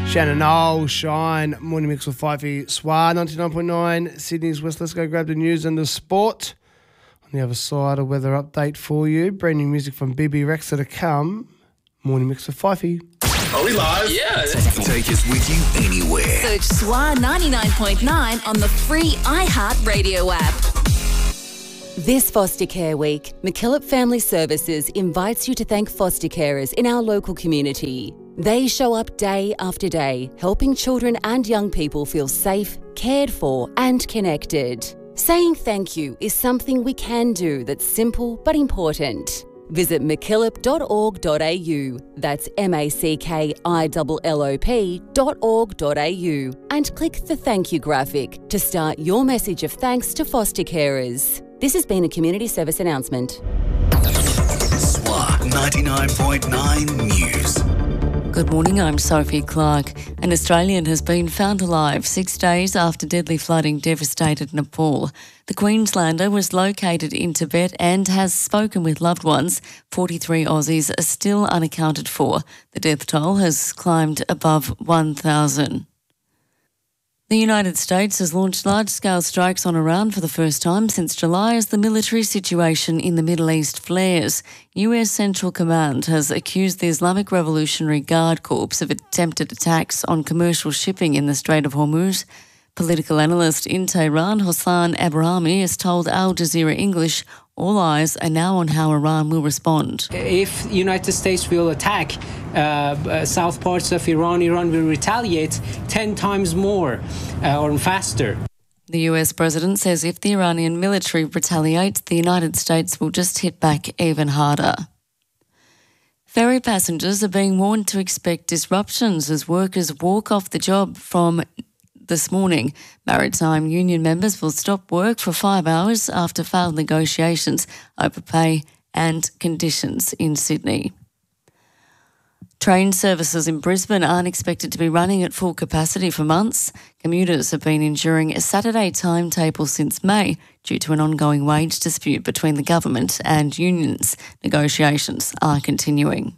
Shannon Knoll, Shine, Morning Mix with Fifey, SWA 99.9, Sydney's West. Let's go grab the news and the sport. On the other side, a weather update for you. Brand new music from BB Rex to come. Morning Mix with Fifey. Are we live? Yeah. Take us with you anywhere. Search SWA 99.9 on the free iHeartRadio app. This Foster Care Week, MacKillop Family Services invites you to thank foster carers in our local community. They show up day after day, helping children and young people feel safe, cared for and connected. Saying thank you is something we can do that's simple but important. Visit mackillop.org.au, that's mackillop.org.au, and click the thank you graphic to start your message of thanks to foster carers. This has been a community service announcement. SWA 99.9 News. Good morning, I'm Sophie Clark. An Australian has been found alive 6 days after deadly flooding devastated Nepal. The Queenslander was located in Tibet and has spoken with loved ones. 43 Aussies are still unaccounted for. The death toll has climbed above 1,000. The United States has launched large-scale strikes on Iran for the first time since July as the military situation in the Middle East flares. US Central Command has accused the Islamic Revolutionary Guard Corps of attempted attacks on commercial shipping in the Strait of Hormuz. Political analyst in Tehran, Hossein Abrahami, has told Al Jazeera English all eyes are now on how Iran will respond. If the United States will attack south parts of Iran, Iran will retaliate 10 times more or faster. The US president says if the Iranian military retaliates, the United States will just hit back even harder. Ferry passengers are being warned to expect disruptions as workers walk off the job from this morning. Maritime union members will stop work for 5 hours after failed negotiations over pay and conditions in Sydney. Train services in Brisbane aren't expected to be running at full capacity for months. Commuters have been enduring a Saturday timetable since May due to an ongoing wage dispute between the government and unions. Negotiations are continuing.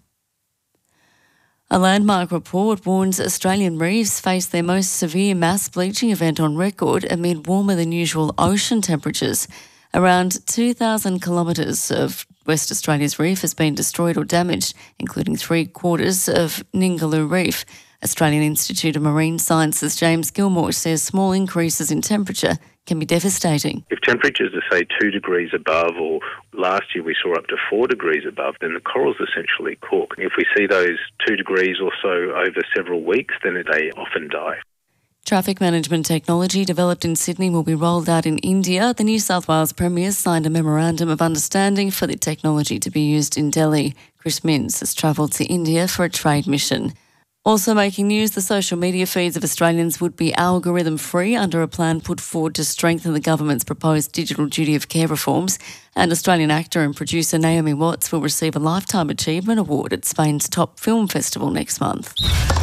A landmark report warns Australian reefs face their most severe mass bleaching event on record amid warmer than usual ocean temperatures. Around 2,000 kilometres of West Australia's reef has been destroyed or damaged, including 3/4 of Ningaloo Reef. Australian Institute of Marine Sciences James Gilmore says small increases in temperature can be devastating. If temperatures are, say, 2 degrees above, or last year we saw up to 4 degrees above, then the corals essentially cook. If we see those 2 degrees or so over several weeks, then they often die. Traffic management technology developed in Sydney will be rolled out in India. The New South Wales Premier signed a memorandum of understanding for the technology to be used in Delhi. Chris Minns has travelled to India for a trade mission. Also making news, the social media feeds of Australians would be algorithm-free under a plan put forward to strengthen the government's proposed digital duty of care reforms. And Australian actor and producer Naomi Watts will receive a Lifetime Achievement Award at Spain's top film festival next month.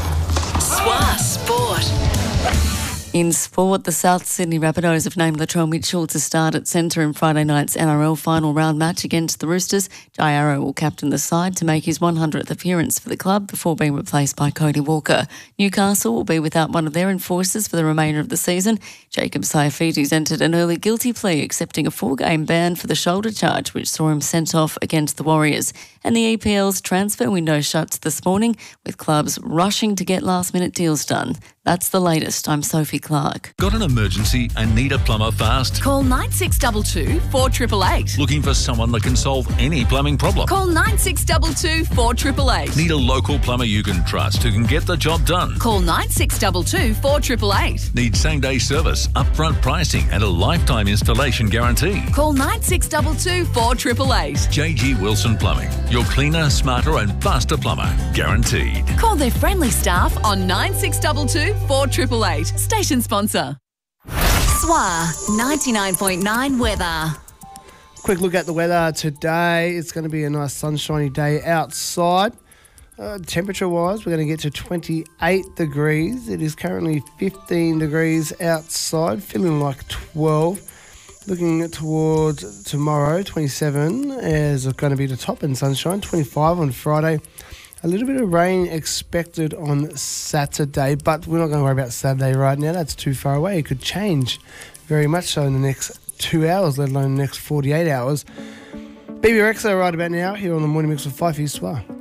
SWA Sport. In sport, the South Sydney Rabbitohs have named Latrell Mitchell to start at centre in Friday night's NRL final round match against the Roosters. Jai Arrow will captain the side to make his 100th appearance for the club before being replaced by Cody Walker. Newcastle will be without one of their enforcers for the remainder of the season. Jacob Saifiti's entered an early guilty plea accepting a 4-game ban for the shoulder charge which saw him sent off against the Warriors. And the EPL's transfer window shuts this morning with clubs rushing to get last-minute deals done. That's the latest. I'm Sophie Clark. Got an emergency and need a plumber fast? Call 9622 4888. Looking for someone that can solve any plumbing problem? Call 9622 4888. Need a local plumber you can trust who can get the job done? Call 9622 4888. Need same-day service, upfront pricing and a lifetime installation guarantee? Call 9622 4888. JG Wilson Plumbing. Your cleaner, smarter and faster plumber. Guaranteed. Call their friendly staff on 9622 4888. Station sponsor. SWA 99.9 weather. Quick look at the weather today. It's going to be a nice sunshiny day outside. Temperature-wise, we're going to get to 28 degrees. It is currently 15 degrees outside, feeling like 12. Looking towards tomorrow, 27 is going to be the top in sunshine, 25 on Friday. A little bit of rain expected on Saturday, but we're not going to worry about Saturday right now. That's too far away. It could change very much so in the next 2 hours, let alone the next 48 hours. BB Rexo right about now here on the Morning Mix with Fifey Swar.